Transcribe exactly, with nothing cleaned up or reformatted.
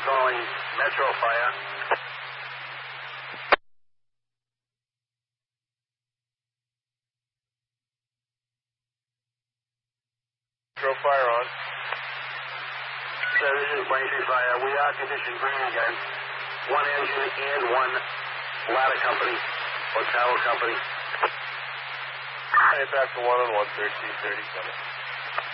calling Metro Fire. Metro Fire on. So this is Braintree Fire. We are condition green again. One engine and one ladder company or tower company. Hey, back to one on one, thirteen thirty-seven.